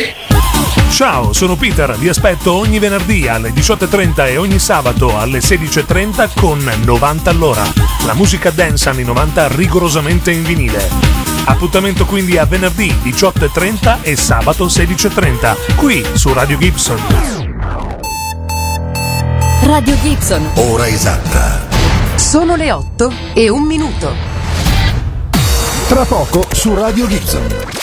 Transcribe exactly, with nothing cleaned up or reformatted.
Ciao, sono Peter, vi aspetto ogni venerdì alle diciotto e trenta e ogni sabato alle sedici e trenta con novanta all'ora. La musica dance anni novanta rigorosamente in vinile. Appuntamento quindi a venerdì diciotto e trenta e sabato sedici e trenta, qui su Radio Gibson. Radio Gibson. Ora esatta. Sono le otto e un minuto. Tra poco su Radio Gibson.